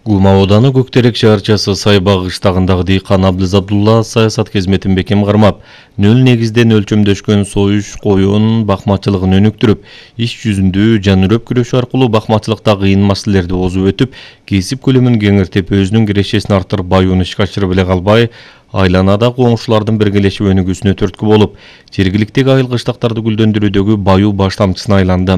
Гума ауданы Көктерек шаарчасы Сайбагы кыштагындагы дыйкан Абдыз Абдулла саясат қызметін бекем кармап, нөл негизден өлчөмдөшкөн союш коюн бакмачылыгын өнүктүрүп, иш жүзүндө жан үрөп күрөшүү аркылуу бакмачылыкта кыйын маселелерди озуп өтүп, кесип көлөмүн кеңиртип, өзүнүн кирешесин артырып, баюун ишке ашырып эле калбай, айланада коңшулардын биргелешип өнүгүүсүнө түрткү болуп, жергиликтеги айыл кыштактарды гүлдөндүрүүдөгү баюу баштамчысына айланды.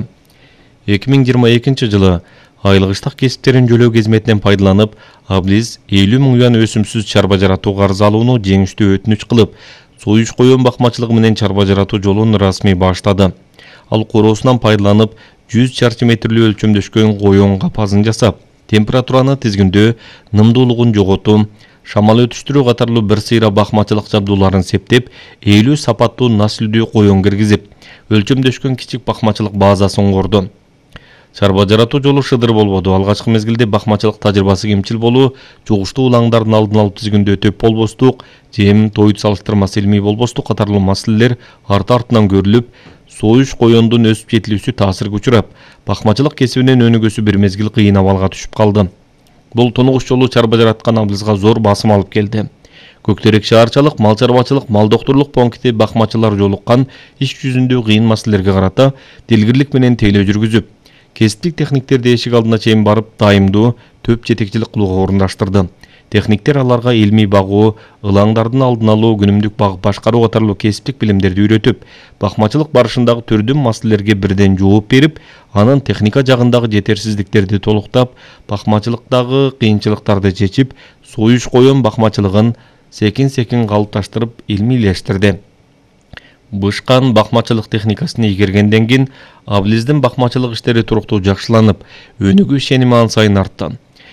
2022 жылы айыл кыштак кесиптерин жөлөө кызметинен пайдаланып, Абдыз 50 000 юан өсүмсүз чарба жаратуу карыз алууну жеңиштүү өтүнүч кылып, союш коюн бакмачылыгы менен чарба жаратуу жолун расмий баштады. Ал короосунан пайдаланып, 100 чарчы метрлүү өлчөмдөшкөн коюн капазын жасап, температураны тизгиндөө, нымдуулугун жоготуу, шамал өтүштүрүү катарлуу бир сыйра бакмачылык жабдууларын септеп, 50 сапаттуу наслдүү коюн киргизип, өлчөмдөшкөн кичик бакмачылык базасын курду. Чарба жаратуу жолу шыдыр болбоду. Алгачкы мезгилде бакмачылык тажрыйбасы кемчил болуу, жугуштуу улаңдардын алдын алып тизгиндөө төп болбостук, жем тойду салыштырмасы илмий болбостук катарлуу маселелер арты-артынан көрүлүп, союш коюндун өсүп жетилүүсү таасирге учурап, бакмачылык кесибинин өнүгүүсү бир мезгил кыйын абалга түшүп калды. Бул тунугуш жолу чарба жараткан Абдызга зор басым алып келди. Көктерек шаарчалык мал чарбачылык, мал доктурлук пункти бакмачылар жолуккан иш жүзүндө кыйын маселелерге карата дилгирлик менен тейлөө жүргүзүп, кесиптик техниктерди эшик алдына чейин барып, дайымдуу төп жетекчилик кылууга орундаштырды. Техниктер аларга илмий багуу, ылаңдардын алдын алуу, күнүмдүк багып башкаруу катарлуу кесиптик билимдерди үйрөтүп, бакмачылык барышындагы түрдүү маселелерге бирден жооп берип, анын техника жагындагы жетерсиздиктерди толуктап, бакмачылыктагы кыйынчылыктарды чечип, союш коюн бакмачылыгын секин-секин калыпташтырып, илмийлештирди. Бышкан бакмачылык техникасын ийгергенден кийин Абдыздын бакмачылык иштери туруктуу жакшыланып, өнүгүү ишеними ан сайын артты.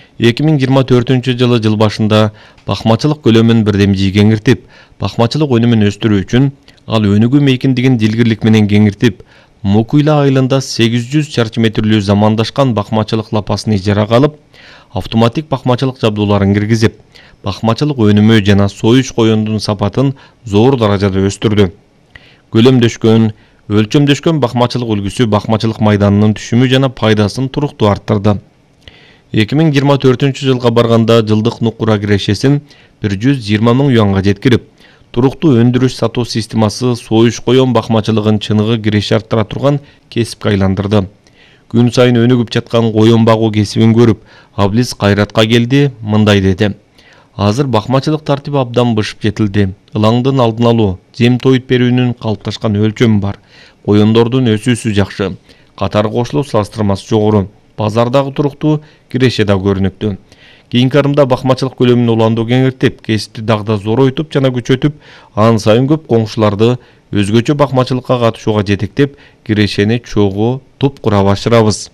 2024 жылы жыл башында бакмачылык көлөмүн бирдемжий кеңиртип, бакмачылык өнүмүн өстүрүү үчүн ал өнүгүү мейкиндигин дилгирлик менен кеңиртип, Мукуйла айылында 800 чарчы метрлүү замандашкан бакмачылык лапасын ижарага алып, автоматик бакмачылык жабдууларын киргизип, бакмачылык өнүмү жана союш коюндун сапатын зор даражада өстүрдү. Көлөмдөшкөн, өлчөмдөшкөн бакмачылык үлгүсү бакмачылык майданынын түшүмү жана пайдасын туруктуу арттырды. 2024 жылга барганда жылдык нукура кирешесин 120 000 юанга жеткирип, туруктуу өндүрүш сатуу системасы союш коюн бакмачылыгын чыныгы киреше арттыра турган кесипке айландырды. Күн сайын өнүгүп жаткан коюн багуу кесибин көрүп, Абдыз кайратка келди, мындай деди: Азыр бакмачылык тартиби абдан бышып жетилди. Илаңдын алдын алуу, жем тоюп берүүнүн калыпташкан өлчөмү бар. Коюндордун өсүүсү жакшы. Катар кошулуп салыштырмасы жогору. Базардагы туруктуу киреше да көрүнүктүү. Кийинки арымда бакмачылык көлөмүн уландуу кеңиртип, кесипти дагы да зоройтуп жана күчөтүп, ан сайын көп коңшуларды өзгөчө бакмачылыкка катышууга жетектеп, кирешени чогуу туп кура башырабыз.